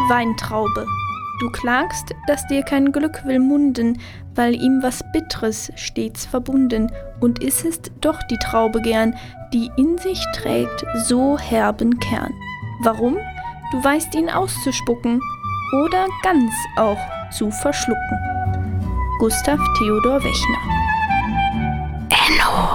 Weintraube, du klagst, dass dir kein Glück will munden, weil ihm was Bittres stets verbunden, und issest doch die Traube gern, die in sich trägt so herben Kern. Warum? Du weißt ihn auszuspucken oder ganz auch zu verschlucken. Gustav Theodor Wechner.